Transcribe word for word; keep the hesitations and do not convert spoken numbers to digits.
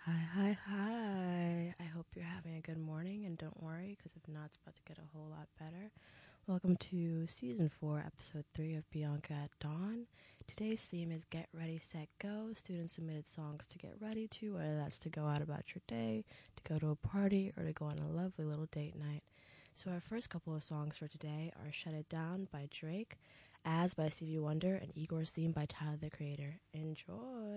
Hi, hi, hi. I hope you're having a good morning, and don't worry, because if not, it's about to get a whole lot better. Welcome to Season four, Episode three of Bianca at Dawn. Today's theme is Get Ready, Set, Go. Students submitted songs to get ready to, whether that's to go out about your day, to go to a party, or to go on a lovely little date night. So our first couple of songs for today are Shut It Down by Drake, As by Stevie Wonder, and Igor's Theme by Tyler, the Creator. Enjoy!